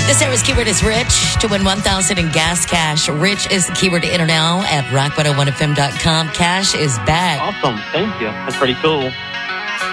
This area's keyword is rich. To win 1,000 in gas cash, rich is the keyword to enter now at rock101fm.com. Cash is back. Awesome. Thank you. That's pretty cool.